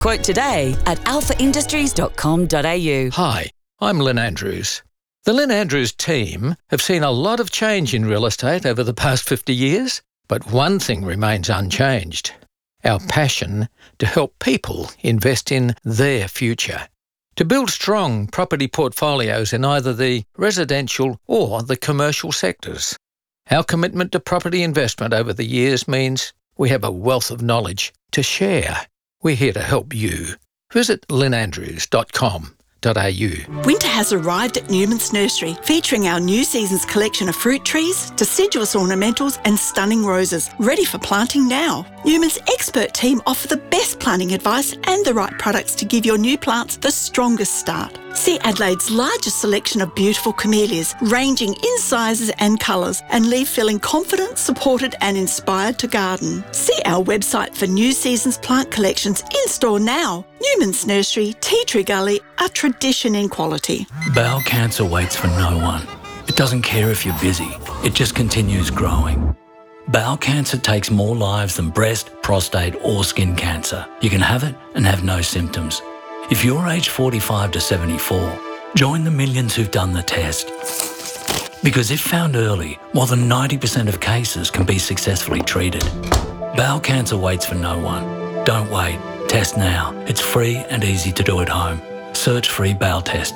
Quote today at alphaindustries.com.au. Hi, I'm Lynn Andrews. The Lynn Andrews team have seen a lot of change in real estate over the past 50 years, but one thing remains unchanged: our passion to help people invest in their future. To build strong property portfolios in either the residential or the commercial sectors. Our commitment to property investment over the years means we have a wealth of knowledge to share. We're here to help you. Visit lynnandrews.com.au. Winter has arrived at Newman's Nursery, featuring our new season's collection of fruit trees, deciduous ornamentals and stunning roses, ready for planting now. Newman's expert team offer the best planting advice and the right products to give your new plants the strongest start. See Adelaide's largest selection of beautiful camellias, ranging in sizes and colours, and leave feeling confident, supported and inspired to garden. See our website for new season's plant collections in store now. Newman's Nursery, Tea Tree Gully, a tradition in quality. Bowel cancer waits for no one. It doesn't care if you're busy. It just continues growing. Bowel cancer takes more lives than breast, prostate or skin cancer. You can have it and have no symptoms. If you're aged 45 to 74, join the millions who've done the test. Because if found early, more than 90% of cases can be successfully treated. Bowel cancer waits for no one. Don't wait. Test now. It's free and easy to do at home. Search free bowel test.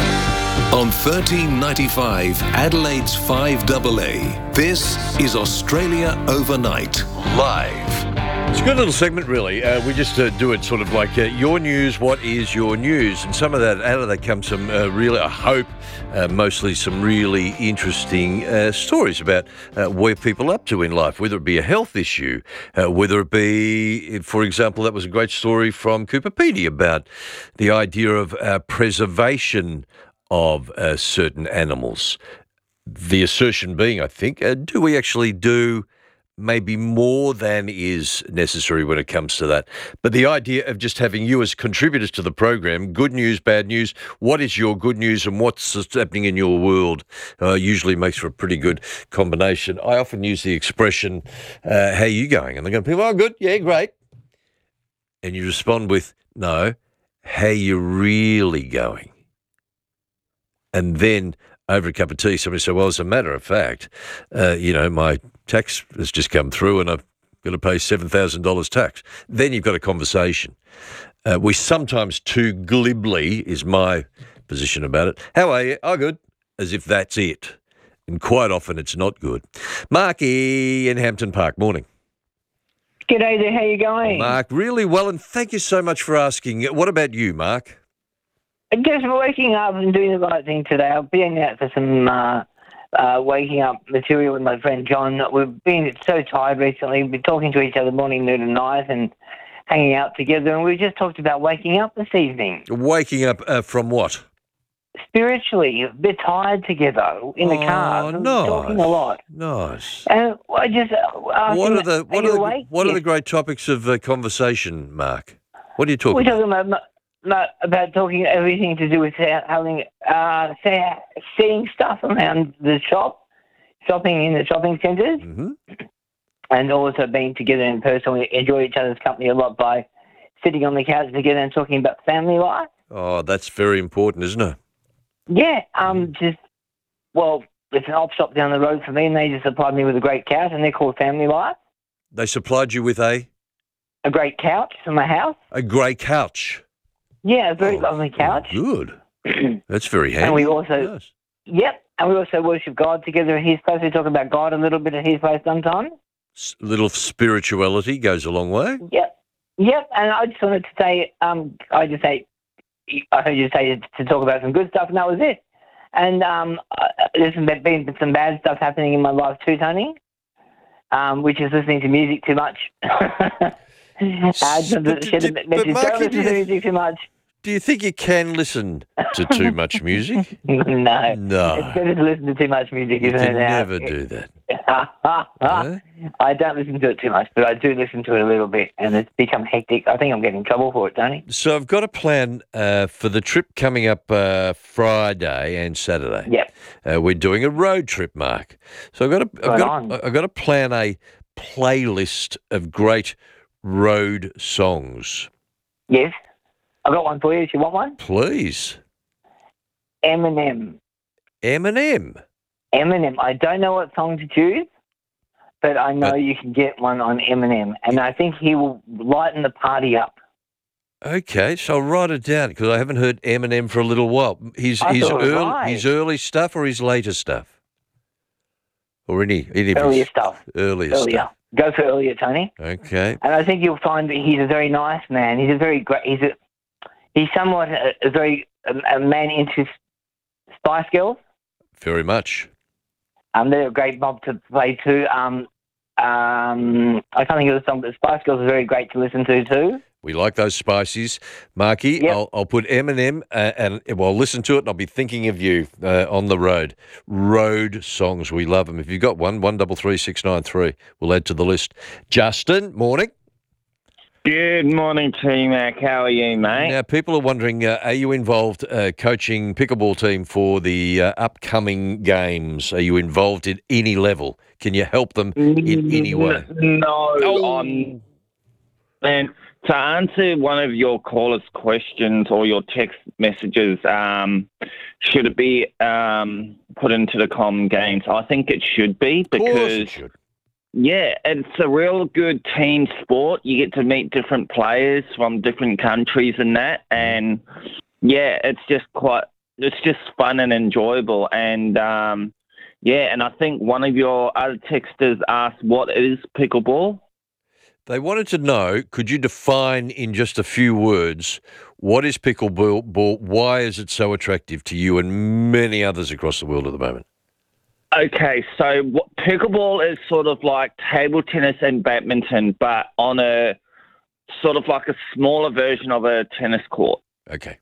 On 1395 Adelaide's 5AA, this is Australia Overnight, live. It's a good little segment, really. We just do it sort of like your news, what is your news? And some of that, out of that comes some really, I hope, mostly some really interesting stories about where people are up to in life, whether it be a health issue, whether it be, for example, that was a great story from Cooperpedia about the idea of preservation of certain animals. The assertion being, I think, do we actually do maybe more than is necessary when it comes to that? But the idea of just having you as contributors to the program, good news, bad news, what is your good news and what's happening in your world, usually makes for a pretty good combination. I often use the expression, how are you going? And they're going, people, oh, good, yeah, great. And you respond with, no, how you really going? And then over a cup of tea, somebody said, well, as a matter of fact, my tax has just come through and I've got to pay $7,000 tax. Then you've got a conversation. We sometimes too glibly, is my position about it, how are you? Oh, good. As if that's it. And quite often it's not good. Marky in Hampton Park, morning. G'day there, how you going? Mark, really well, and thank you so much for asking. What about you, Mark? Just waking up and doing the right thing today. I've been out for some waking up material with my friend John. We've been so tired recently. We've been talking to each other morning, noon and night and hanging out together. And we just talked about waking up this evening. Waking up from what? Spiritually, a bit tired together in the car. Nice. Talking a lot. Nice. And I just what are the great topics of conversation, Mark? What are you talking about? We're talking about talking everything to do with having seeing stuff around the shopping in the shopping centres, and also being together in person. We enjoy each other's company a lot by sitting on the couch together and talking about family life. Oh, that's very important, isn't it? Yeah, it's an op shop down the road for me, and they just supplied me with a great couch, and they're called Family Life. They supplied you with a great couch for my house. A grey couch. Yeah, a very lovely couch. Good. That's very handy. And we also, and we also worship God together at his place. We talk about God a little bit at his place sometimes. Little spirituality goes a long way. Yep. And I just wanted to say, I heard you say to talk about some good stuff, and that was it. And there's been some bad stuff happening in my life too, Tony, which is listening to music too much. Music too much. Do you think you can listen to too much music? No. It's better to listen to too much music, isn't it? Never do that. I don't listen to it too much, but I do listen to it a little bit, and it's become hectic. I think I'm getting in trouble for it, Tony. So I've got a plan for the trip coming up Friday and Saturday. Yep. We're doing a road trip, Mark. So I've got to plan a playlist of great road songs. Yes. I've got one for you if you want one. Please. Eminem. Eminem. Eminem. I don't know what song to choose, but I know you can get one on Eminem, and I think he will lighten the party up. Okay, so I'll write it down because I haven't heard Eminem for a little while. His early stuff or his later stuff? Or any earlier stuff. Earlier stuff. Go for earlier, Tony. Okay. And I think you'll find that he's a very nice man. He's a very great. He's somewhat a man into Spice Girls. Very much. They're a great mob to play too. I can't think of the song, but Spice Girls are very great to listen to too. We like those spices. Marky, yep. I'll put Eminem and I'll listen to it and I'll be thinking of you on the road. Road songs, we love them. If you've got one, 133693, we'll add to the list. Justin, morning. Good morning, T-Mac. How are you, mate? Now, people are wondering, are you involved coaching pickleball team for the upcoming games? Are you involved in any level? Can you help them in any way? No. And to answer one of your callers' questions or your text messages, should it be put into the common games? I think it should be because... Of course it should. Yeah, it's a real good team sport. You get to meet different players from different countries and that. And, yeah, it's just fun and enjoyable. And, and I think one of your other texters asked, what is pickleball? They wanted to know, could you define in just a few words, what is pickleball? Why is it so attractive to you and many others across the world at the moment? Okay, so pickleball is sort of like table tennis and badminton, but on a sort of like a smaller version of a tennis court. Okay.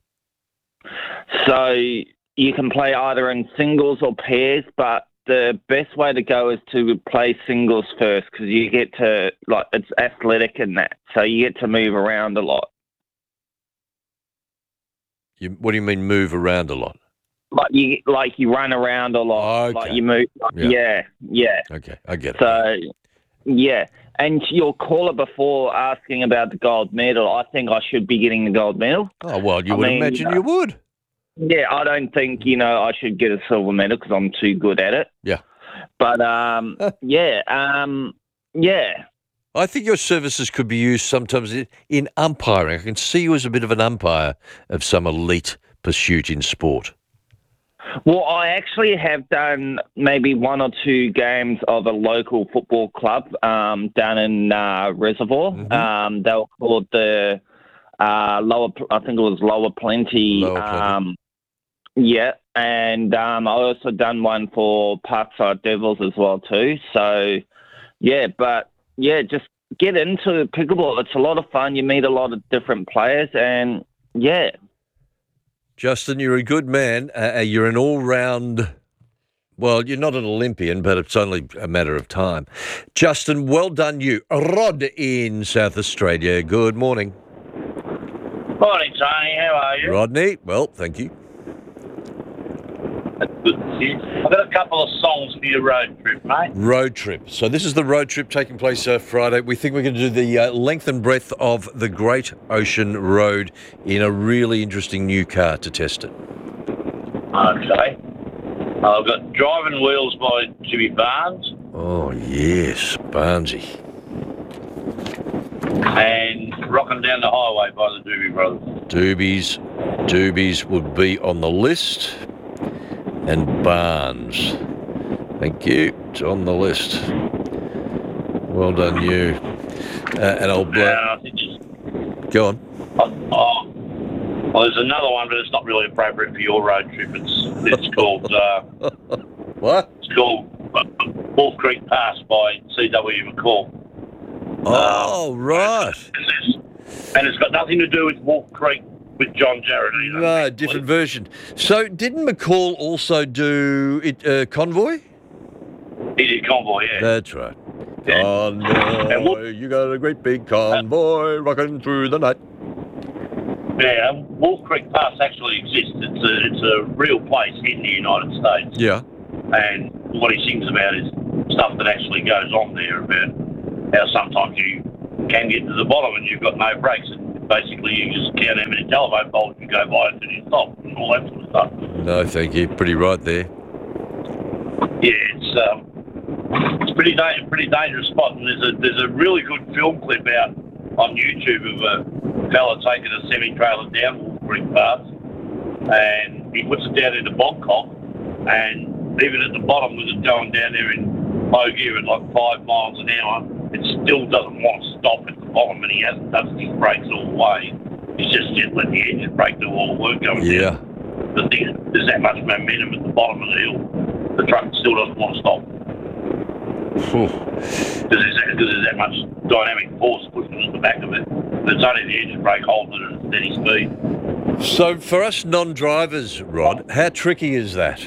So you can play either in singles or pairs, but the best way to go is to play singles first because you get to, it's athletic in that. So you get to move around a lot. What do you mean move around a lot? Like you run around a lot, okay. like you move. Yeah. Okay, I get it. So, yeah. And your caller before asking about the gold medal, I think I should be getting the gold medal. Oh, well, you would imagine you would. Yeah, I don't think, I should get a silver medal because I'm too good at it. Yeah. But, yeah. I think your services could be used sometimes in umpiring. I can see you as a bit of an umpire of some elite pursuit in sport. Well, I actually have done maybe one or two games of a local football club down in Reservoir. Mm-hmm. They were called the Lower Plenty. Yeah, and I also done one for Parkside Devils as well too. So, just get into pickleball. It's a lot of fun. You meet a lot of different players and, yeah. Justin, you're a good man. You're an all-round... Well, you're not an Olympian, but it's only a matter of time. Justin, well done you. Rod in South Australia. Good morning. Morning, Tony. How are you? Rodney, well, thank you. That's good to see you. I've got a couple of songs for your road trip, mate. Road trip. So this is the road trip taking place Friday. We think we're going to do the length and breadth of the Great Ocean Road in a really interesting new car to test it. Okay. I've got Driving Wheels by Jimmy Barnes. Oh, yes, Barnesy. And Rocking Down the Highway by the Doobie Brothers. Doobies would be on the list. And Barnes. Thank you. It's on the list. Well done, you. And I'll go on. Well, there's another one, but it's not really appropriate for your road trip. It's called... What? It's called Wolf Creek Pass by C.W. McCall. Oh, right. And it's got nothing to do with Wolf Creek with John Jarrett either. No, different version. So didn't McCall also do Convoy? He did Convoy, yeah. That's right. Yeah. Convoy, you got a great big convoy rocking through the night. Yeah, Wolf Creek Pass actually exists. It's a real place in the United States. Yeah. And what he sings about is stuff that actually goes on there, about how sometimes you can get to the bottom and you've got no brakes. And basically you just count how many telephone poles you go by until you stop and all that sort of stuff. No, thank you. Pretty right there. Yeah, it's pretty dangerous spot. And there's a really good film clip out on YouTube of a fella taking a semi-trailer down Wolf Creek Pass, and he puts it down into Bogcock, and even at the bottom with it going down there in low gear at like 5 miles an hour, it still doesn't want to stop at the bottom, and he hasn't touched his brakes all the way. He's just let the engine brake do all the work going down. The thing is, there's that much momentum at the bottom of the hill, the truck still doesn't want to stop. Because there's that much dynamic force pushing at the back of it. It's only the engine brake holding it at a steady speed. So for us non-drivers, Rod, how tricky is that?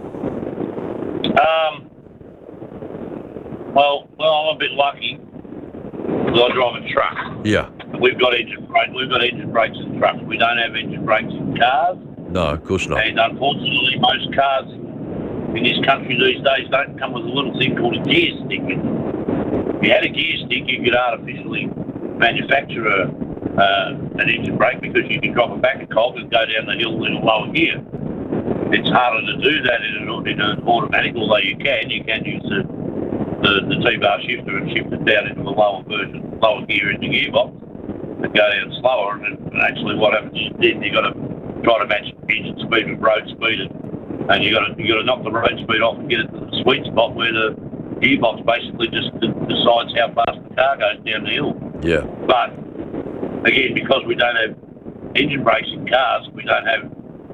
Well, I'm a bit lucky because I drive a truck. Yeah. We've got engine brakes in trucks. We don't have engine brakes in cars. No, of course not. And unfortunately, most cars in this country these days don't come with a little thing called a gear stick. If you had a gear stick, you could artificially manufacture an engine brake because you can drop it back a cog and go down the hill in a lower gear. It's harder to do that in an automatic, although you can use the T-bar shifter and shift it down into the lower gear in the gearbox and go down slower. And actually, what happens is then you've got to try to match engine speed with road speed, and you got to knock the road speed off and get it to the sweet spot where the gearbox basically just decides how fast the car goes down the hill. Yeah. But again, because we don't have engine brakes in cars, we don't have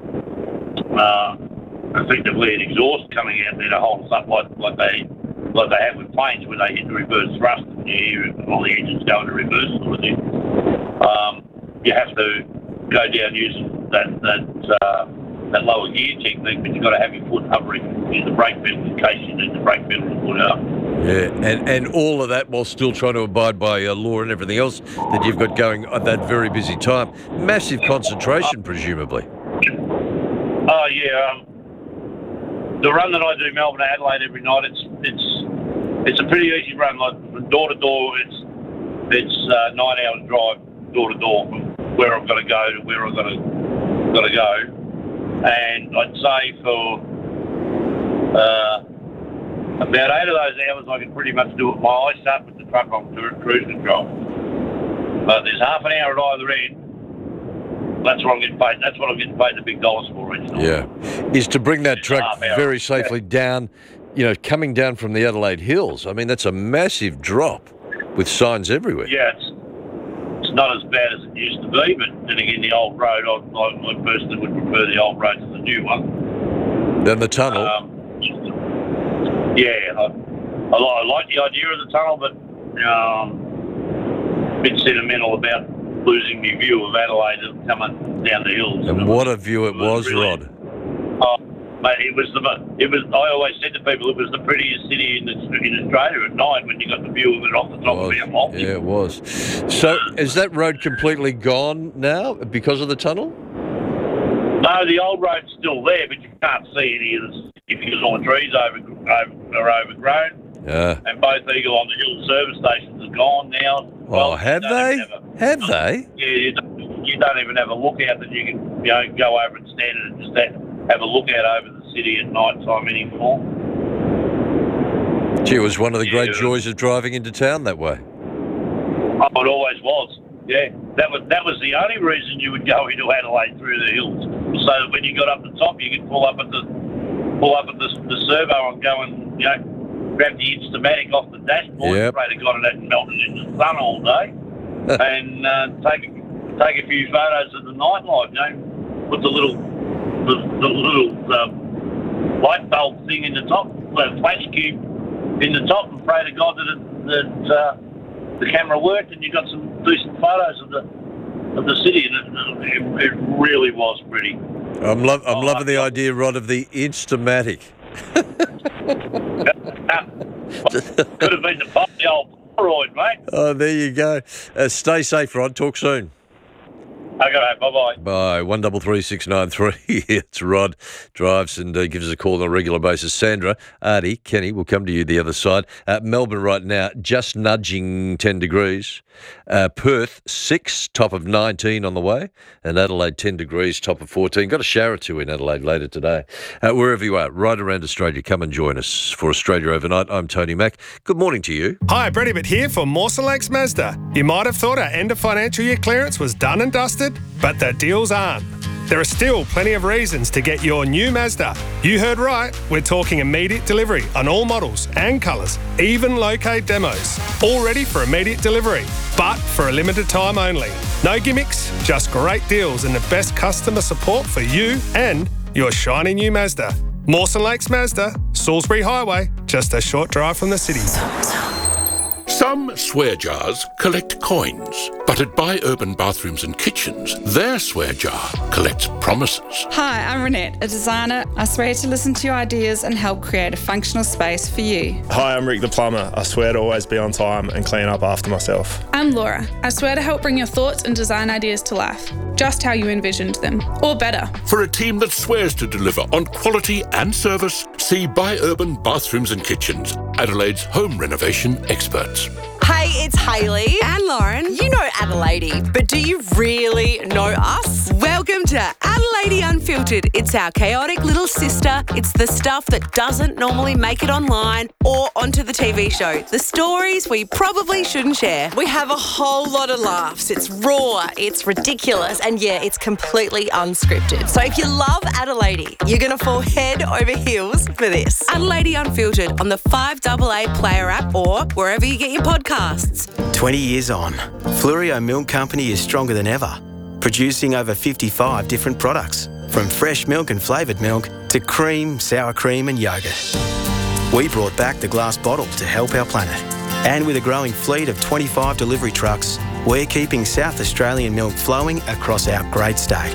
effectively an exhaust coming out there to hold us up like they have with planes where they hit the reverse thrust and you hear all the engines go into reverse sort of thing. You have to go down using that lower gear technique, but you've got to have your foot hovering in the brake pedal in case you need the brake pedal to put up. Yeah, and all of that while still trying to abide by law and everything else that you've got going at that very busy time. Massive concentration, presumably. Oh yeah, the run that I do Melbourne to Adelaide every night, it's a pretty easy run. Like from door to door, it's 9 hours drive door to door from where I've got to go to where I've got to go. And I'd say for about 8 of those hours, I can pretty much do it. My eyes shut with the truck on cruise control. But there's half an hour at either end. That's what I'm getting paid. That's what I'm getting paid the big dollars for each night. Yeah, is to bring that truck very safely down. You know, coming down from the Adelaide Hills. I mean, that's a massive drop with signs everywhere. Yeah, it's not as bad as it used to be, but then again, the old road, I personally would prefer the old road to the new one. Then the tunnel. I like the idea of the tunnel, but a bit sentimental about losing my view of Adelaide coming down the hills. And what a view it was, really, Rod. Mate, it was. I always said to people, it was the prettiest city in Australia at night when you got the view of it off the top of Mount Lofty. Yeah, it was. So, is that road completely gone now because of the tunnel? No, the old road's still there, but you can't see any of the because all the trees are overgrown. Yeah. And both Eagle on the Hill service stations are gone now. Well, have they? Have they? Yeah, you don't even have a lookout that you can go over and stand and just have a lookout over the city at night time anymore. Gee, it was one of the great joys of driving into town that way. Oh, it always was. Yeah, that was the only reason you would go into Adelaide through the hills, so that when you got up the top, you could pull up at the servo and go and grab the Instamatic off the dashboard. Yep. Pray to God it hadn't melted in the sun all day, and take a few photos of the nightlife. Put the little light bulb thing in the top, the flash cube in the top, and pray to God that the camera worked and you got some decent photos of the city, and it really was pretty. I'm loving the idea, Rod, of the Instamatic. Could have been the old Polaroid, mate. Oh, there you go. Stay safe, Rod. Talk soon. Okay, bye-bye. Bye. 133693. It's Rod. Drives and gives us a call on a regular basis. Sandra, Artie, Kenny, we'll come to you the other side. Melbourne right now, just nudging 10 degrees. Perth, 6, top of 19 on the way. And Adelaide, 10 degrees, top of 14. Got a shower or two in Adelaide later today. Wherever you are, right around Australia, come and join us for Australia Overnight. I'm Tony Mack. Good morning to you. Hi, Brett Ibbott here for Mawson Lakes Mazda. You might have thought our end of financial year clearance was done and dusted, but the deals aren't. There are still plenty of reasons to get your new Mazda. You heard right, we're talking immediate delivery on all models and colours, even low-K demos. All ready for immediate delivery, but for a limited time only. No gimmicks, just great deals and the best customer support for you and your shiny new Mazda. Mawson Lakes Mazda, Salisbury Highway, just a short drive from the city. Some swear jars collect coins, but at Buy Urban Bathrooms and Kitchens, their swear jar collects promises. Hi, I'm Renette, a designer. I swear to listen to your ideas and help create a functional space for you. Hi, I'm Rick the plumber. I swear to always be on time and clean up after myself. I'm Laura. I swear to help bring your thoughts and design ideas to life, just how you envisioned them, or better. For a team that swears to deliver on quality and service, see Buy Urban Bathrooms and Kitchens, Adelaide's home renovation experts. Hey, it's Hayley and Lauren. You know Adelaide, but do you really know us? Welcome to Adelaide Unfiltered. It's our chaotic little sister. It's the stuff that doesn't normally make it online or onto the TV show. The stories we probably shouldn't share. We have a whole lot of laughs. It's raw, it's ridiculous, and yeah, it's completely unscripted. So if you love Adelaide, you're going to fall head over heels for this. Adelaide Unfiltered on the 5AA Player app or wherever you get your podcasts. 20 years on, Fluorio Milk Company is stronger than ever, producing over 55 different products, from fresh milk and flavoured milk to cream, sour cream and yoghurt. We brought back the glass bottle to help our planet. And with a growing fleet of 25 delivery trucks, we're keeping South Australian milk flowing across our great state.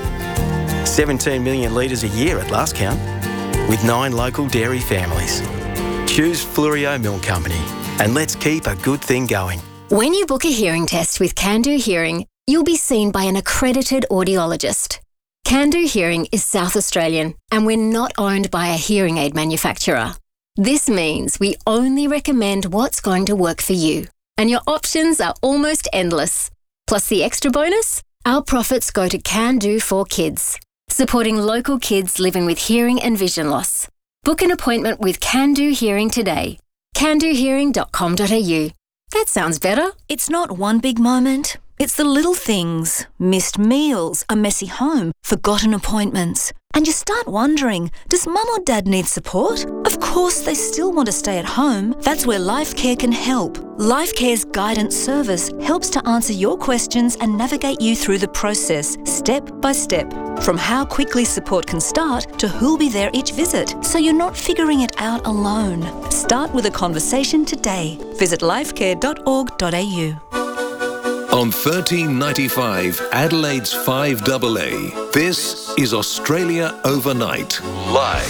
17 million litres a year at last count, with 9 local dairy families. Choose Fluorio Milk Company. And let's keep a good thing going. When you book a hearing test with Can-Do Hearing, you'll be seen by an accredited audiologist. Can-Do Hearing is South Australian, and we're not owned by a hearing aid manufacturer. This means we only recommend what's going to work for you, and your options are almost endless. Plus the extra bonus, our profits go to Can-Do for Kids, supporting local kids living with hearing and vision loss. Book an appointment with Can-Do Hearing today. CanDoHearing.com.au. That sounds better. It's not one big moment. It's the little things. Missed meals, a messy home, forgotten appointments. And you start wondering, does mum or dad need support? Of course they still want to stay at home. That's where LifeCare can help. LifeCare's guidance service helps to answer your questions and navigate you through the process, step by step. From how quickly support can start to who'll be there each visit, so you're not figuring it out alone. Start with a conversation today. Visit lifecare.org.au. On 1395 Adelaide's 5AA, this is Australia Overnight, live.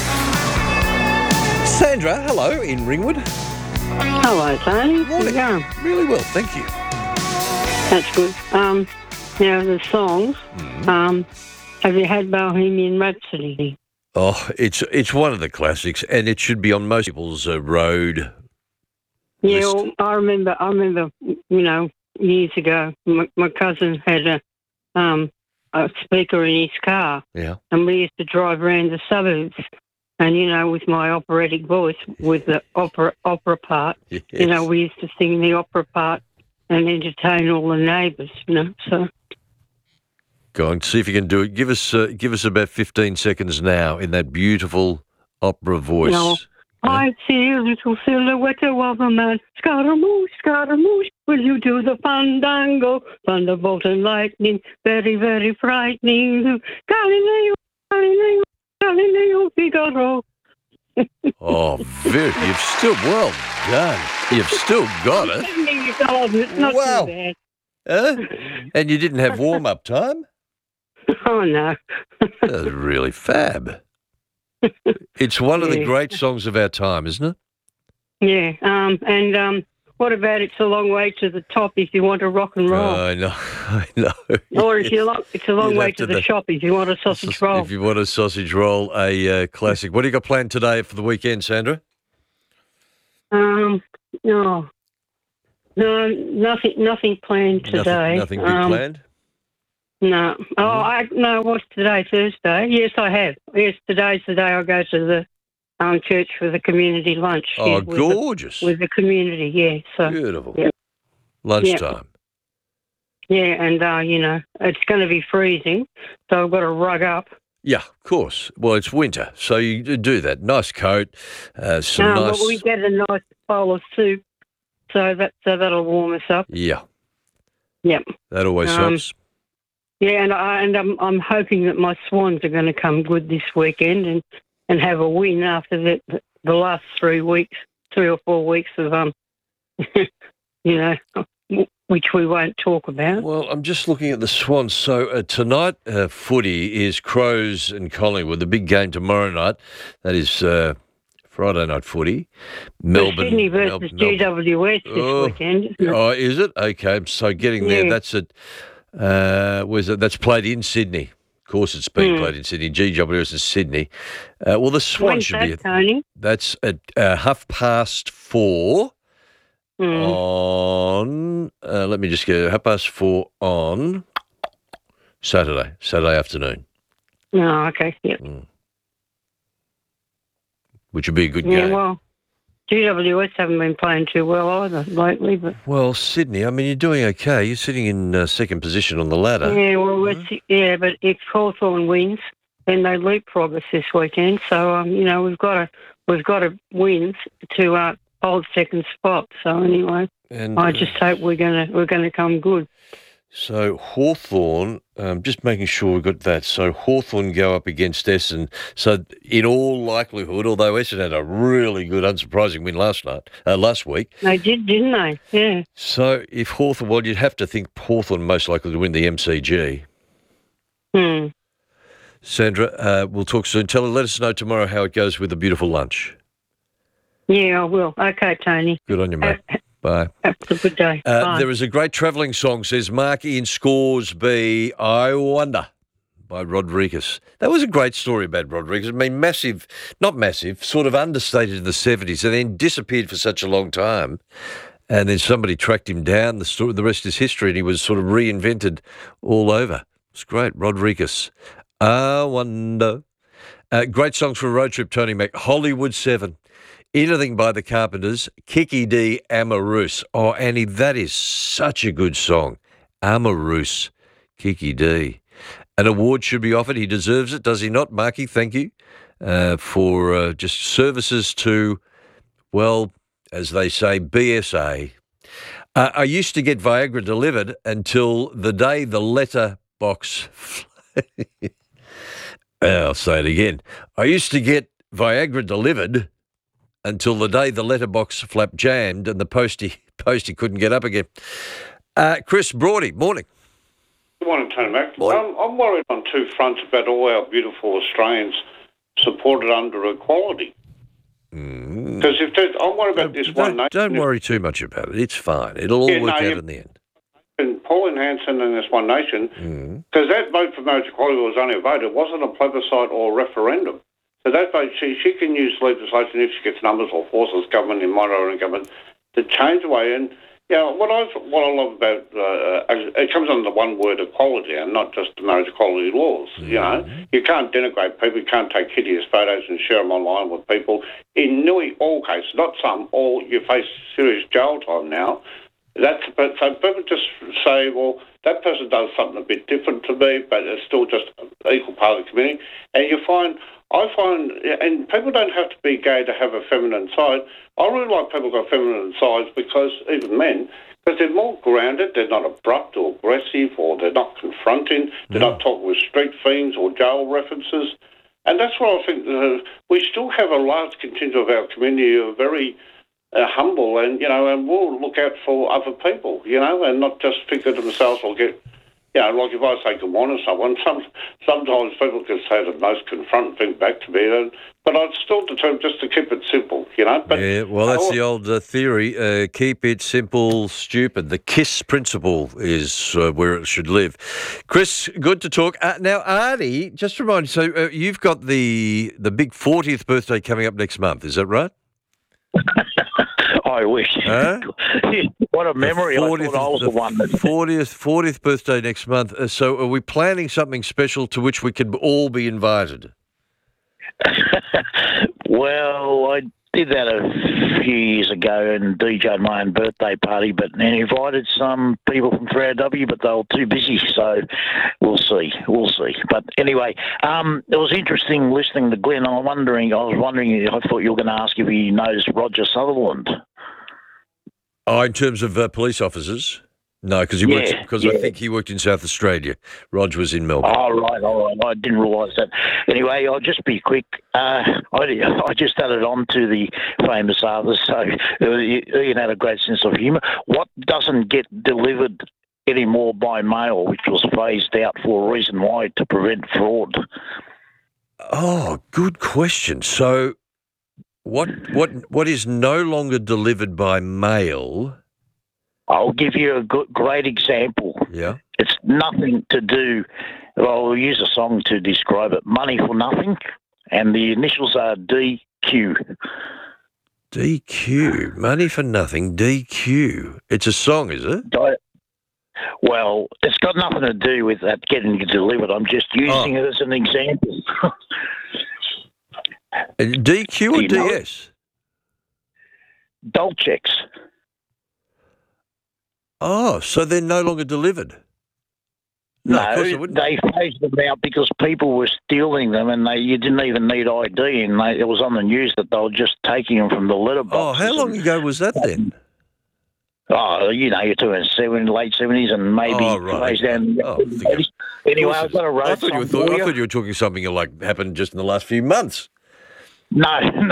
Sandra, hello, in Ringwood. Hello, Tony. Morning. How you going? Really well, thank you. That's good. Now, the songs, have you had Bohemian Rhapsody? Oh, it's one of the classics, and it should be on most people's road Yeah, list. well, I remember, years ago, my cousin had a speaker in his car, Yeah. and we used to drive around the suburbs, and, with my operatic voice, with the opera part, Yes. we used to sing the opera part and entertain all the neighbours, so... Go on, see if you can do it. Give us about 15 seconds now in that beautiful opera voice. No. I see a little silhouette of a man. Scaramouche, Scaramouche, will you do the fandango? Thunderbolt and lightning, very, very frightening. Galileo, Galileo, Galileo Figaro. Oh, Viv, you've still, well done. You've still got it. It's not Wow. too bad. And you didn't have warm-up time? Oh, no. That's really fab. It's one of the Yeah. great songs of our time, isn't it? Yeah, What about it's a long way to the top if you want to rock and roll? I know. Or it's a long way to the shop if you want a sausage roll. If you want a sausage roll, a classic. What do you got planned today for the weekend, Sandra? No, nothing planned today. Nothing big planned? No. What's today? Thursday? Yes, I have. Yes, today's the day I go to the church for the community lunch. Oh, gorgeous. With the community, yeah. So beautiful. Yeah. Lunchtime. Yeah, and, it's going to be freezing, so I've got to rug up. Yeah, of course. Well, it's winter, so you do that. Nice coat, nice... But we get a nice bowl of soup, so that'll warm us up. Yeah. Yep. That always helps. Yeah, and I'm hoping that my Swans are going to come good this weekend and have a win after the last 3 or 4 weeks of which we won't talk about. Well, I'm just looking at the Swans. So tonight, footy is Crows and Collingwood. The big game tomorrow night, that is Friday night footy. Melbourne. Sydney versus GWS this weekend. Oh, is it? Okay, so getting there, that's at, where's it? That's played in Sydney. Of course, it's been played in Sydney. GWS in Sydney. Well, the Swans should be. Tony? That's at 4:30 on. Let me just get 4:30 on Saturday afternoon. Oh, okay. Yep. Which would be a good game. Yeah, well, GWS haven't been playing too well either lately. But well, Sydney, I mean, you're doing okay. You're sitting in second position on the ladder. Yeah, well, but if Hawthorn wins, then they leapfrog us this weekend. So, we've got to win to hold second spot. So anyway, and I just hope we're gonna come good. So Hawthorn, just making sure we've got that. So Hawthorn go up against Essendon. So in all likelihood, although Essendon had a really good, unsurprising win last week. They did, didn't they? Yeah. So if Hawthorn, well, you'd have to think Hawthorn most likely to win the MCG. Sandra, we'll talk soon. Let us know tomorrow how it goes with the beautiful lunch. Yeah, I will. Okay, Tony. Good on you, mate. Bye. Have a good day. Bye. There is a great travelling song, says Mark in Scoresby, I Wonder, by Rodriguez. That was a great story about Rodriguez. I mean, not massive, sort of understated in the 70s and then disappeared for such a long time. And then somebody tracked him down. The rest is history, and he was sort of reinvented all over. It's great. Rodriguez. I Wonder. Great songs for a road trip, Tony Mac. Hollywood 7. Anything by the Carpenters, Kiki D, Amarous. Oh, Annie, that is such a good song. Amarous, Kiki D. An award should be offered. He deserves it, does he not, Marky? Thank you for just services to, well, as they say, BSA. I used to get Viagra delivered until the day the letterbox... I'll say it again. I used to get Viagra delivered until the day the letterbox flap jammed and the postie couldn't get up again. Chris Brody, morning. Good morning, Tony Mac. I'm worried on two fronts about all our beautiful Australians supported under equality. Because I'm worried about this one nation. Don't worry too much about it. It's fine. It'll all work out in the end. And Pauline Hanson and this one nation, because that vote for marriage equality was only a vote. It wasn't a plebiscite or a referendum. So that vote, she can use legislation if she gets numbers or forces government in monitoring government to change the way. And what I love about it comes under the one word equality and not just the marriage equality laws. You know, you can't denigrate people. You can't take hideous photos and share them online with people. In nearly all cases, not some, all you face serious jail time now. So people just say, well, that person does something a bit different to me, but it's still just an equal part of the community. And I find, and people don't have to be gay to have a feminine side. I really like people who've got feminine sides because, even men, because they're more grounded, they're not abrupt or aggressive, or they're not confronting, they're not talking with street fiends or jail references. And that's why I think we still have a large contingent of our community who are very humble and, and will look out for other people, and not just figure themselves or get You know, like if I say good morning to someone, sometimes people can say the most confronting thing back to me, but I'd still determine just to keep it simple, you know. But yeah, well, that's the old theory, keep it simple, stupid. The KISS principle is where it should live. Chris, good to talk. Now, Arnie, just remind me, so you've got the big 40th birthday coming up next month, is that right? I wish. Huh? What a memory. I thought I was the one. 40th birthday next month. So are we planning something special to which we could all be invited? Well, I did that a few years ago and DJ'd my own birthday party, but then invited some people from 3AW, but they were too busy, so we'll see. But anyway, it was interesting listening to Glenn. I thought you were going to ask if he knows Roger Sutherland. Oh, in terms of police officers? No, because I think he worked in South Australia. Rog was in Melbourne. Oh, right. I didn't realise that. Anyway, I'll just be quick. I just added on to the famous others, so Ian had a great sense of humour. What doesn't get delivered anymore by mail, which was phased out for a reason why, to prevent fraud? Oh, good question. So what is no longer delivered by mail? I'll give you a great example. Yeah. It's nothing to do, well, we'll use a song to describe it, Money for Nothing, and the initials are DQ. DQ, Money for Nothing, DQ. It's a song, is it? Well, it's got nothing to do with that getting delivered. I'm just using it as an example. DQ or DS? Dolcheks. Oh, so they're no longer delivered? No, they phased them out because people were stealing them, and you didn't even need ID, and it was on the news that they were just taking them from the letterbox. Oh, how long ago was that then? Oh, you're talking late 70s and maybe phased down. Anyway, I've got a road song. I thought you were talking something like happened just in the last few months. No.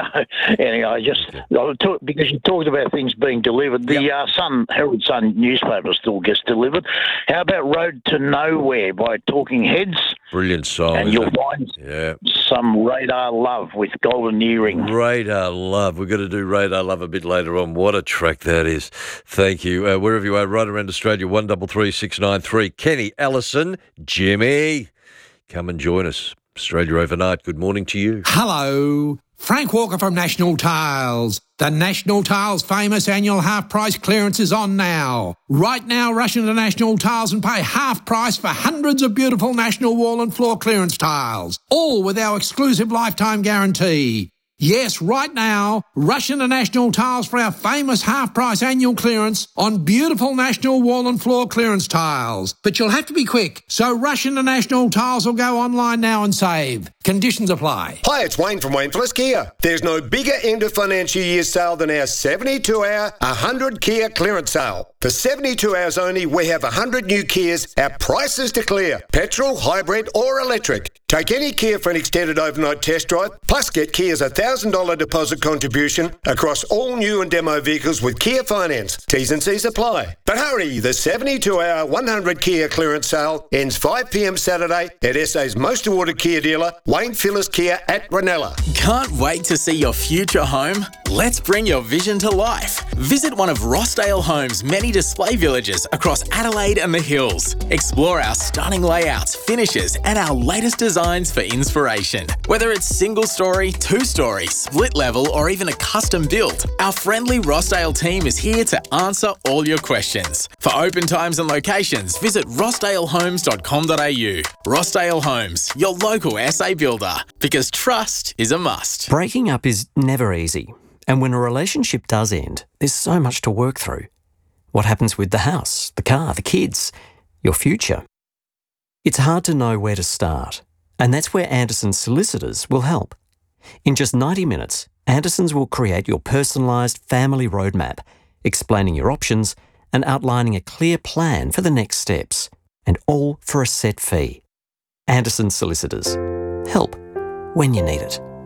Anyway, because you talked about things being delivered. The Herald Sun newspaper still gets delivered. How about Road to Nowhere by Talking Heads? Brilliant song. And you'll find some Radar Love with Golden Earring. Radar Love. We've got to do Radar Love a bit later on. What a track that is. Thank you. Wherever you are, right around Australia, 133693. Kenny, Allison, Jimmy, come and join us. Australia Overnight, good morning to you. Hello. Frank Walker from National Tiles. The National Tiles famous annual half-price clearance is on now. Right now, rush into National Tiles and pay half price for hundreds of beautiful National wall and floor clearance tiles, all with our exclusive lifetime guarantee. Yes, right now, rush into National Tiles for our famous half-price annual clearance on beautiful National wall and floor clearance tiles. But you'll have to be quick, so rush into National Tiles or go online now and save. Conditions apply. Hi, it's Wayne from Wayne Plus Kia. There's no bigger end of financial year sale than our 72-hour 100 Kia clearance sale. For 72 hours only, we have 100 new Kias at prices to clear. Petrol, hybrid or electric. Take any Kia for an extended overnight test drive, plus get Kia's $1,000 deposit contribution across all new and demo vehicles with Kia Finance. T's and C's apply. But hurry, the 72-hour 100 Kia clearance sale ends 5 p.m. Saturday at SA's most awarded Kia dealer, Wayne Phillips Kia at Ranella. Can't wait to see your future home? Let's bring your vision to life. Visit one of Rossdale Homes' many display villages across Adelaide and the Hills. Explore our stunning layouts, finishes, and our latest designs for inspiration. Whether it's single story, two-story, split level, or even a custom build, our friendly Rossdale team is here to answer all your questions. For open times and locations, visit rossdalehomes.com.au. Rossdale Homes, your local SA builder, because trust is a must. Breaking up is never easy, and when a relationship does end, there's so much to work through. What happens with the house, the car, the kids, your future? It's hard to know where to start, and that's where Anderson's Solicitors will help. In just 90 minutes, Anderson's will create your personalised family roadmap, explaining your options and outlining a clear plan for the next steps, and all for a set fee. Anderson's Solicitors. Help when you need it.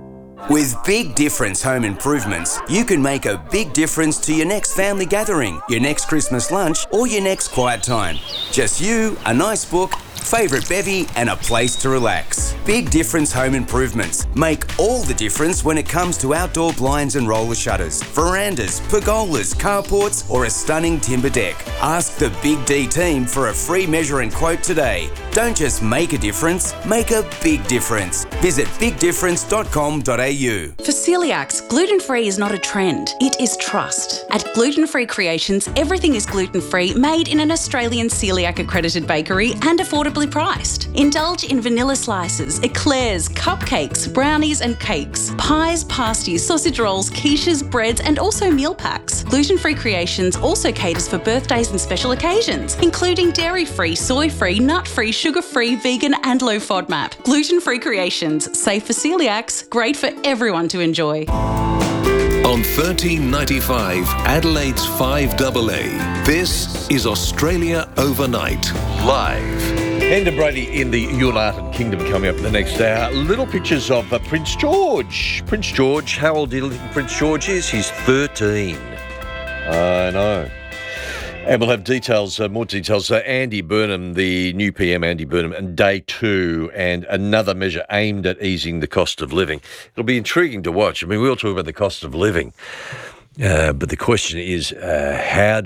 With Big Difference Home Improvements, you can make a big difference to your next family gathering, your next Christmas lunch, or your next quiet time. Just you, a nice book, favourite bevy, and a place to relax. Big Difference Home Improvements make all the difference when it comes to outdoor blinds and roller shutters, verandas, pergolas, carports, or a stunning timber deck. Ask the Big D team for a free measure and quote today. Don't just make a difference, make a big difference. Visit bigdifference.com.au. For celiacs, gluten-free is not a trend, it is trust. At Gluten Free Creations, everything is gluten-free, made in an Australian celiac accredited bakery and affordably priced. Indulge in vanilla slices, eclairs, cupcakes, brownies and cakes, pies, pasties, sausage rolls, quiches, breads and also meal packs. Gluten Free Creations also caters for birthdays and special occasions, including dairy-free, soy-free, nut-free, sugar-free, vegan and low FODMAP. Gluten Free Creations, safe for celiacs, great for everyone to enjoy. On 1395 Adelaide's 5AA, this is Australia Overnight, live. Enda Brady in the United Kingdom coming up in the next hour. Little pictures of Prince George. Prince George, how old do you think Prince George is? He's 13. I know. And we'll have details, more details. Andy Burnham, the new PM Andy Burnham, and day 2, and another measure aimed at easing the cost of living. It'll be intriguing to watch. I mean, we all talk about the cost of living, but the question is, how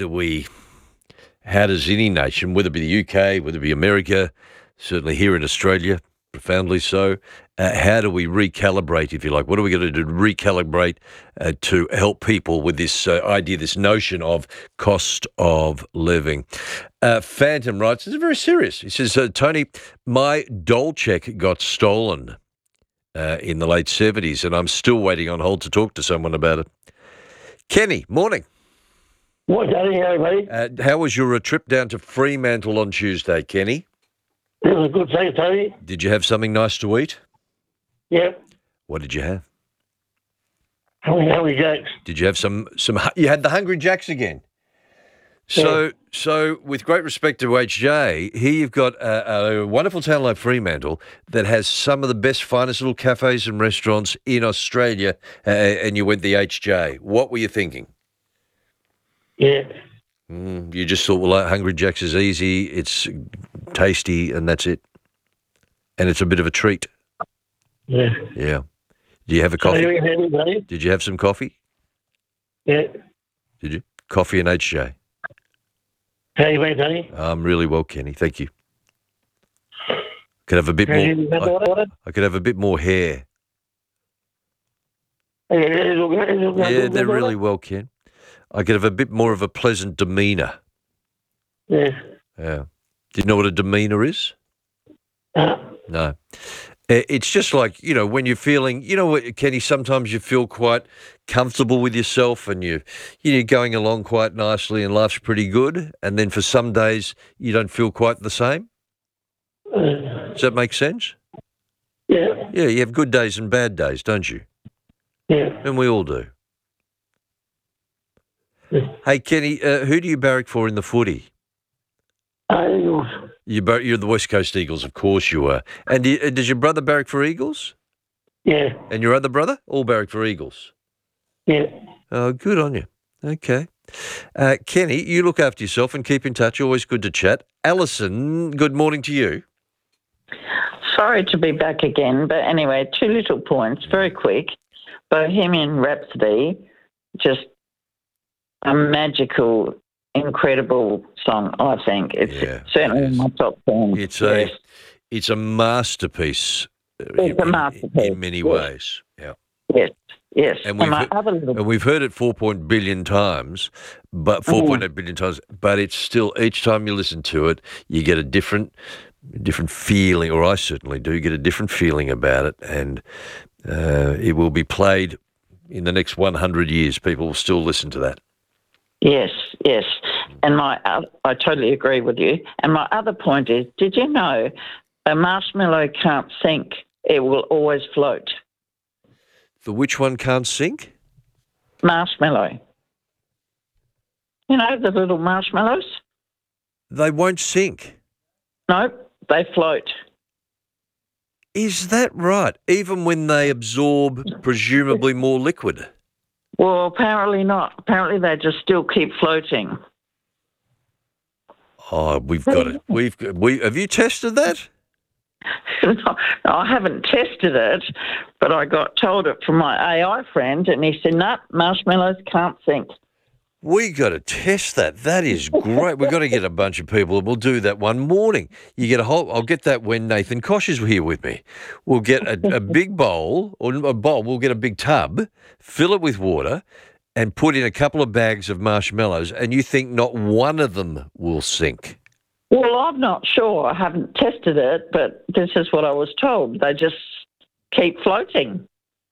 does any nation, whether it be the UK, whether it be America, certainly here in Australia, profoundly so, how do we recalibrate, if you like? What are we going to do to recalibrate to help people with this idea, this notion of cost of living? Phantom writes, it's very serious. He says, Tony, my doll check got stolen in the late 70s, and I'm still waiting on hold to talk to someone about it. Kenny, morning. What, Tony? How are you, buddy? How was your trip down to Fremantle on Tuesday, Kenny? It was a good thing, Tony. Did you have something nice to eat? Yeah. What did you have? Hungry Jacks. Did you have some? You had the Hungry Jacks again. So with great respect to HJ, here you've got a wonderful town like Fremantle that has some of the best, finest little cafes and restaurants in Australia, and you went the HJ. What were you thinking? Yeah. You just thought, well, Hungry Jacks is easy, it's tasty, and that's it. And it's a bit of a treat. Yeah. Yeah. Do you have a coffee? So Did you have some coffee? Yeah. Did you? Coffee and HJ. How you been, Tony? I'm really well, Kenny. Thank you. Could have a bit more. I could have a bit more hair. Yeah, they're really well, Ken. I could have a bit more of a pleasant demeanour. Yeah. Yeah. Do you know what a demeanour is? No. It's just like, when you're feeling, what, Kenny, sometimes you feel quite comfortable with yourself and you're going along quite nicely and life's pretty good. And then for some days you don't feel quite the same. Does that make sense? Yeah. Yeah, you have good days and bad days, don't you? Yeah. And we all do. Hey, Kenny, who do you barrack for in the footy? Eagles. You're the West Coast Eagles, of course you are. And does your brother barrack for Eagles? Yeah. And your other brother? All barrack for Eagles? Yeah. Oh, good on you. Okay. Kenny, you look after yourself and keep in touch. Always good to chat. Alison, good morning to you. Sorry to be back again, but anyway, 2 little points, very quick. Bohemian Rhapsody, just a magical, incredible song, I think. It's certainly in my top 10. It's a masterpiece. It's a masterpiece. In many ways. Yeah. Yes. And we've heard it 4 billion times, but 4.8 billion times, but it's still, each time you listen to it, you get a different feeling, or I certainly do get a different feeling about it, and it will be played in the next 100 years. People will still listen to that. Yes. And I totally agree with you. And my other point is, did you know a marshmallow can't sink? It will always float. The which one can't sink? Marshmallow. You know, the little marshmallows? They won't sink. No, they float. Is that right? Even when they absorb presumably more liquid? Well, apparently not. Apparently they just still keep floating. Oh, we've got it. Have you tested that? No, I haven't tested it, but I got told it from my AI friend, and he said, "No, marshmallows can't sink." We got to test that. That is great. We've got to get a bunch of people. We'll do that one morning. You get a whole. I'll get that when Nathan Kosh is here with me. We'll get a big bowl or a bowl. We'll get a big tub, fill it with water, and put in a couple of bags of marshmallows. And you think not one of them will sink? Well, I'm not sure. I haven't tested it, but this is what I was told. They just keep floating.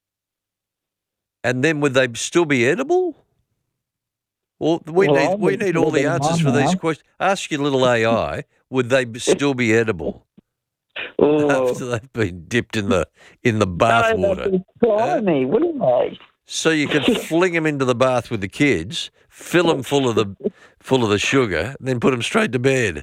And then would they still be edible? Well, we need all the answers for these questions. Ask your little AI, would they still be edible after they've been dipped in the bath water? Slimy, wouldn't they? So you can fling them into the bath with the kids, fill them full of the sugar, and then put them straight to bed.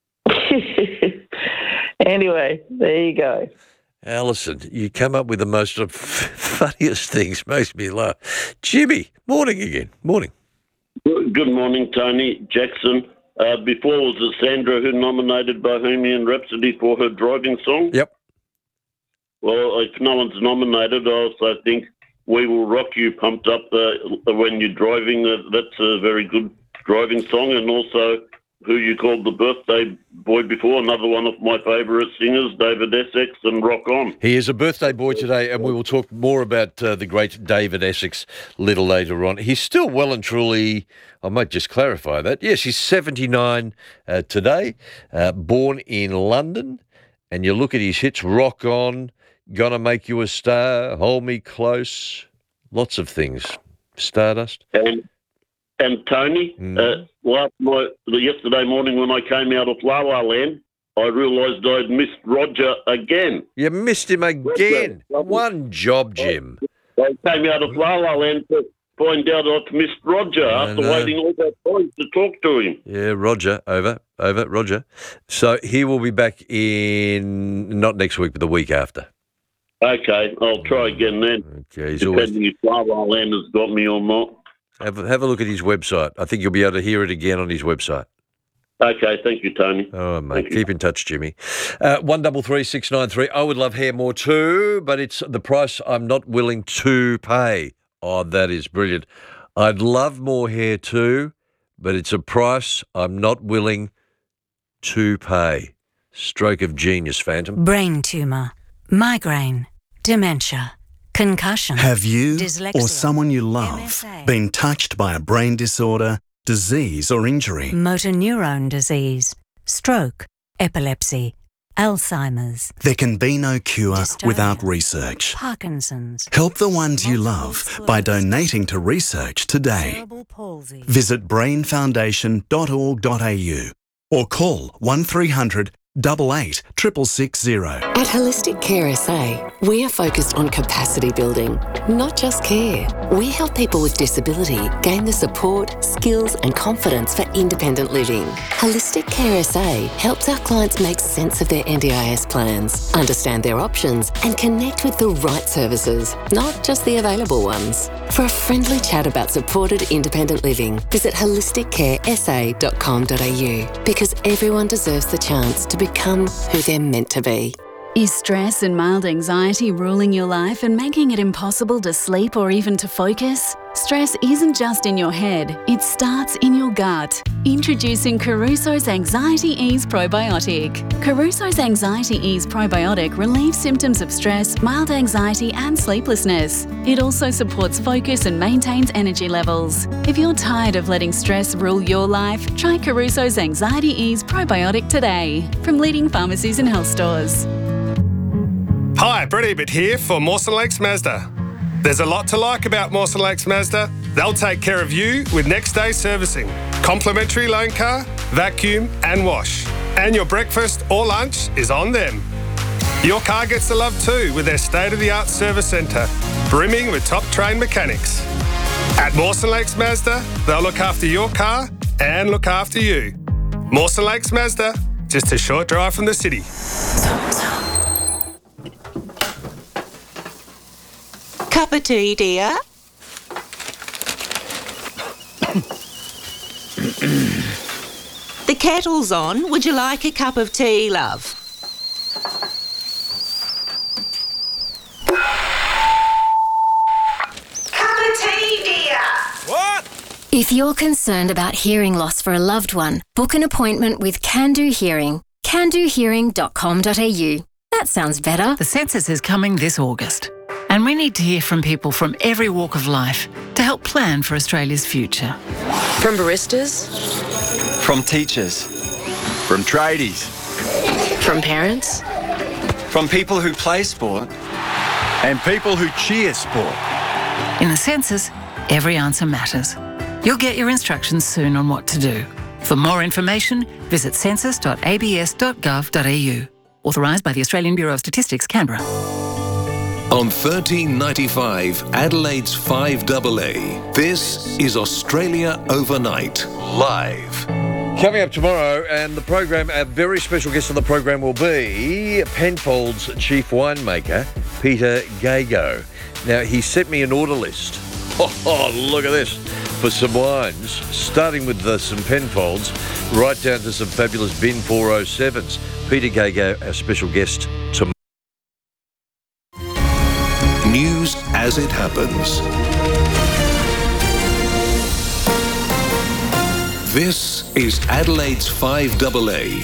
Anyway, there you go. Alison, you come up with the most funniest things. Makes me laugh. Jimmy, morning again. Morning. Good morning, Tony. Jackson. Before was it Sandra who nominated Bohemian Rhapsody for her driving song? Yep. Well, if no one's nominated, I also think We Will Rock You pumped up when you're driving. That's a very good driving song. And also who you called the birthday boy before, another one of my favourite singers, David Essex, and Rock On. He is a birthday boy today, and we will talk more about the great David Essex a little later on. He's still well and truly, I might just clarify that. Yes, he's 79 today, born in London, and you look at his hits, Rock On, Gonna Make You a Star, Hold Me Close, lots of things. Stardust. And Tony, yesterday morning when I came out of La La Land, I realised I'd missed Roger again. You missed him again. One job, Jim. I came out of La La Land to find out I'd missed Roger after waiting all that time to talk to him. Yeah, Roger, over, Roger. So he will be back in, not next week, but the week after. Okay, I'll try again then. Okay, depending if La La Land has got me or not. Have a look at his website. I think you'll be able to hear it again on his website. Okay, thank you, Tony. Oh, mate, keep in touch, Jimmy. 133693. I would love hair more too, but it's the price I'm not willing to pay. Oh, that is brilliant. I'd love more hair too, but it's a price I'm not willing to pay. Stroke of genius, Phantom. Brain tumour, migraine, dementia, concussion. Have you dyslexia, or someone you love MSA, been touched by a brain disorder, disease or injury? motor neurone disease, stroke, epilepsy, Alzheimer's, There can be no cure Dystonia, without research. Parkinson's, Help the ones you love by donating to research today. cerebral palsy. Visit brainfoundation.org.au or call 1300 88 660. At Holistic Care SA, we are focused on capacity building, not just care. We help people with disability gain the support, skills and confidence for independent living. Holistic Care SA helps our clients make sense of their NDIS plans, understand their options and connect with the right services, not just the available ones. For a friendly chat about supported independent living, visit holisticcaresa.com.au because everyone deserves the chance to become who they're meant to be. Is stress and mild anxiety ruling your life and making it impossible to sleep or even to focus? Stress isn't just in your head, it starts in your gut. Introducing Caruso's Anxiety Ease Probiotic. Caruso's Anxiety Ease Probiotic relieves symptoms of stress, mild anxiety and sleeplessness. It also supports focus and maintains energy levels. If you're tired of letting stress rule your life, try Caruso's Anxiety Ease Probiotic today from leading pharmacies and health stores. Hi, Brett Ebert here for Mawson Lakes Mazda. There's a lot to like about Mawson Lakes Mazda. They'll take care of you with next day servicing, complimentary loan car, vacuum and wash. And your breakfast or lunch is on them. Your car gets the love too with their state-of-the-art service centre, brimming with top-trained mechanics. At Mawson Lakes Mazda, they'll look after your car and look after you. Mawson Lakes Mazda, just a short drive from the city. Cup of tea, dear? The kettle's on. Would you like a cup of tea, love? Cup of tea, dear. What? If you're concerned about hearing loss for a loved one, book an appointment with Can-Do Hearing. candohearing.com.au. That sounds better. The census is coming this August, and we need to hear from people from every walk of life to help plan for Australia's future. From baristas, from teachers, from tradies, from parents, from people who play sport, and people who cheer sport. In the census, every answer matters. You'll get your instructions soon on what to do. For more information, visit census.abs.gov.au. Authorised by the Australian Bureau of Statistics, Canberra. On 1395 Adelaide's 5AA, this is Australia Overnight, live. Coming up tomorrow, and the program, a very special guest on the program will be Penfolds chief winemaker, Peter Gago. Now, he sent me an order list. Oh, look at this. For some wines, starting with some Penfolds, right down to some fabulous Bin 407s. Peter Gago, our special guest tomorrow. News as it happens. This is Adelaide's 5AA.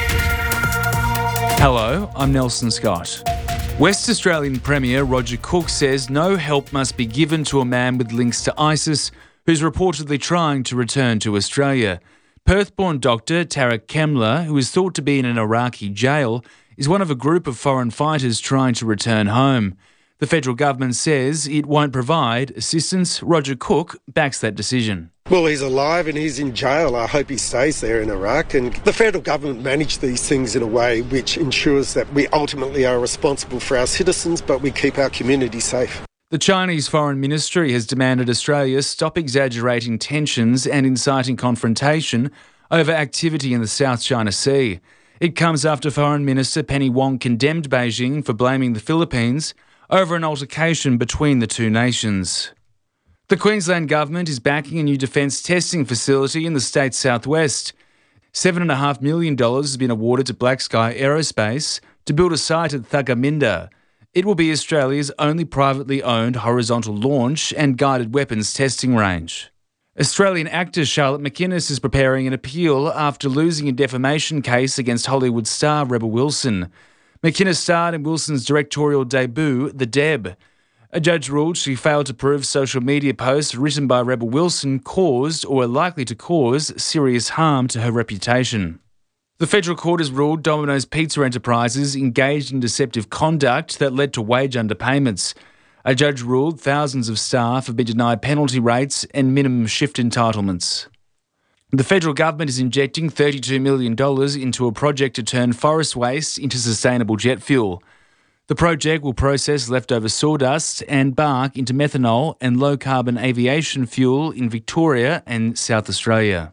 Hello, I'm Nelson Scott. West Australian Premier Roger Cook says no help must be given to a man with links to ISIS who's reportedly trying to return to Australia. Perth-born doctor Tarek Kemler, who is thought to be in an Iraqi jail, is one of a group of foreign fighters trying to return home. The federal government says it won't provide assistance. Roger Cook backs that decision. Well, he's alive and he's in jail. I hope he stays there in Iraq. And the federal government manage these things in a way which ensures that we ultimately are responsible for our citizens, but we keep our community safe. The Chinese Foreign Ministry has demanded Australia stop exaggerating tensions and inciting confrontation over activity in the South China Sea. It comes after Foreign Minister Penny Wong condemned Beijing for blaming the Philippines over an altercation between the two nations. The Queensland Government is backing a new defence testing facility in the state's southwest. $7.5 million has been awarded to Black Sky Aerospace to build a site at Thuggaminda. It will be Australia's only privately owned horizontal launch and guided weapons testing range. Australian actor Charlotte McInnes is preparing an appeal after losing a defamation case against Hollywood star Rebel Wilson. McInnes starred in Wilson's directorial debut, The Deb. A judge ruled she failed to prove social media posts written by Rebel Wilson caused or are likely to cause serious harm to her reputation. The federal court has ruled Domino's Pizza Enterprises engaged in deceptive conduct that led to wage underpayments. A judge ruled thousands of staff have been denied penalty rates and minimum shift entitlements. The federal government is injecting $32 million into a project to turn forest waste into sustainable jet fuel. The project will process leftover sawdust and bark into methanol and low-carbon aviation fuel in Victoria and South Australia.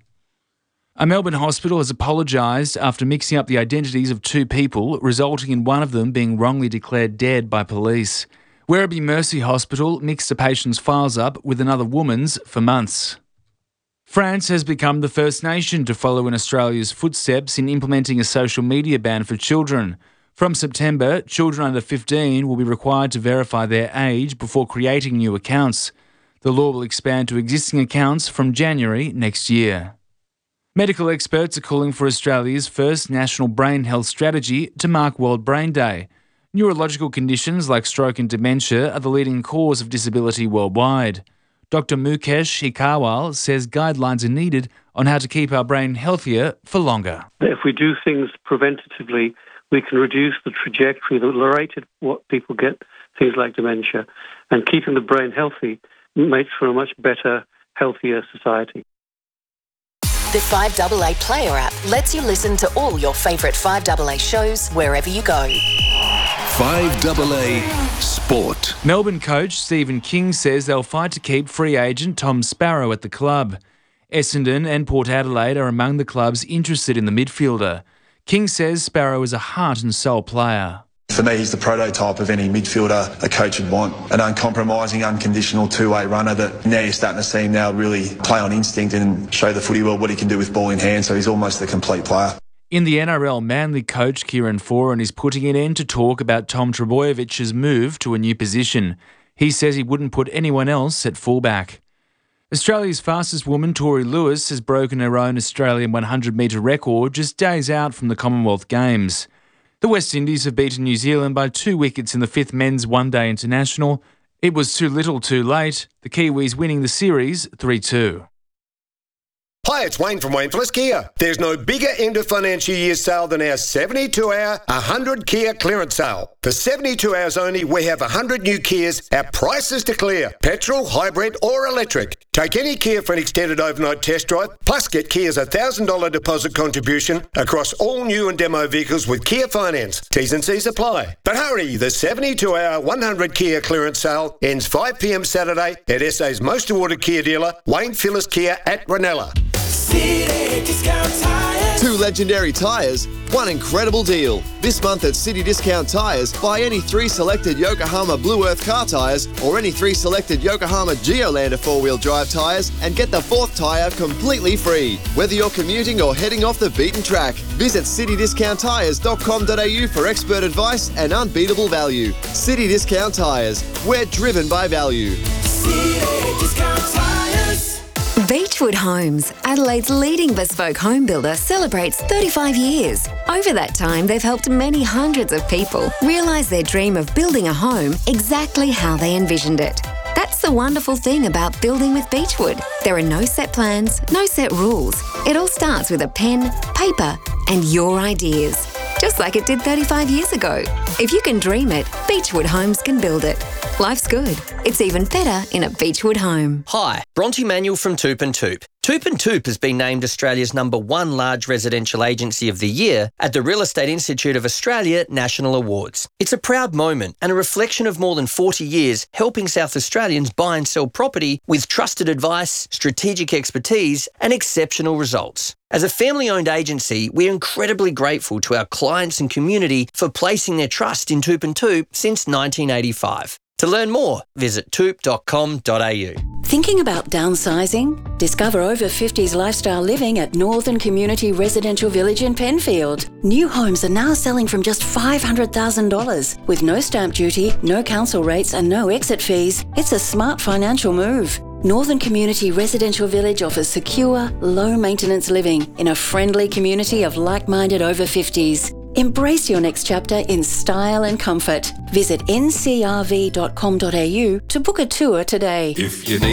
A Melbourne hospital has apologised after mixing up the identities of two people, resulting in one of them being wrongly declared dead by police. Werribee Mercy Hospital mixed a patient's files up with another woman's for months. France has become the first nation to follow in Australia's footsteps in implementing a social media ban for children. From September, children under 15 will be required to verify their age before creating new accounts. The law will expand to existing accounts from January next year. Medical experts are calling for Australia's first national brain health strategy to mark World Brain Day. Neurological conditions like stroke and dementia are the leading cause of disability worldwide. Dr. Mukesh Hikawal says guidelines are needed on how to keep our brain healthier for longer. If we do things preventatively, we can reduce the trajectory, the rate at what people get things like dementia. And keeping the brain healthy makes for a much better, healthier society. The 5AA Player app lets you listen to all your favourite 5AA shows wherever you go. 5AA Sport. Melbourne coach Stephen King says they'll fight to keep free agent Tom Sparrow at the club. Essendon and Port Adelaide are among the clubs interested in the midfielder. King says Sparrow is a heart and soul player. For me, he's the prototype of any midfielder a coach would want. An uncompromising, unconditional two-way runner that now you're starting to see him now really play on instinct and show the footy world what he can do with ball in hand, so he's almost the complete player. In the NRL, Manly coach Kieran Foran is putting an end to talk about Tom Trbojević's move to a new position. He says he wouldn't put anyone else at fullback. Australia's fastest woman, Tori Lewis, has broken her own Australian 100-metre record just days out from the Commonwealth Games. The West Indies have beaten New Zealand by 2 wickets in the 5th Men's One-Day International. It was too little too late, the Kiwis winning the series 3-2. Hi, it's Wayne from Wayne Phillips Kia. There's no bigger end of financial year sale than our 72-hour 100 Kia clearance sale. For 72 hours only, we have 100 new Kias at prices to clear. Petrol, hybrid or electric. Take any Kia for an extended overnight test drive, plus get Kia's $1,000 deposit contribution across all new and demo vehicles with Kia Finance. T's and C's apply. But hurry, the 72-hour 100 Kia clearance sale ends 5 p.m. Saturday at SA's most awarded Kia dealer, Wayne Phillips Kia at Ranella. City Discount Tires. 2 legendary tyres, 1 incredible deal. This month at City Discount Tires, buy any 3 selected Yokohama Blue Earth car tyres or any 3 selected Yokohama Geolander 4-wheel drive tyres and get the 4th tyre completely free. Whether you're commuting or heading off the beaten track, visit citydiscounttires.com.au for expert advice and unbeatable value. City Discount Tires, we're driven by value. City Discount Tires. Beechwood Homes, Adelaide's leading bespoke home builder, celebrates 35 years. Over that time, they've helped many hundreds of people realise their dream of building a home exactly how they envisioned it. That's the wonderful thing about building with Beechwood. There are no set plans, no set rules. It all starts with a pen, paper, and your ideas. Just like it did 35 years ago. If you can dream it, Beechwood Homes can build it. Life's good. It's even better in a Beechwood home. Hi, Bronte Manuel from Toop and Toop. Toop and Toop has been named Australia's #1 large residential agency of the year at the Real Estate Institute of Australia National Awards. It's a proud moment and a reflection of more than 40 years helping South Australians buy and sell property with trusted advice, strategic expertise and exceptional results. As a family-owned agency, we're incredibly grateful to our clients and community for placing their trust in Toop and Toop since 1985. To learn more, visit toop.com.au. Thinking about downsizing? Discover over 50s lifestyle living at Northern Community Residential Village in Penfield. New homes are now selling from just $500,000 with no stamp duty, no council rates and no exit fees. It's a smart financial move. Northern Community Residential Village offers secure, low-maintenance living in a friendly community of like-minded over 50s. Embrace your next chapter in style and comfort. Visit ncrv.com.au to book a tour today. If you need